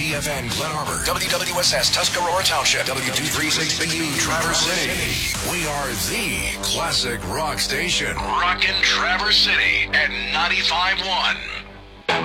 WTFN Glen Arbor, WWSS Tuscarora Township, W236BU Traverse City. We are the classic rock station. Rockin' Traverse City at 95.1.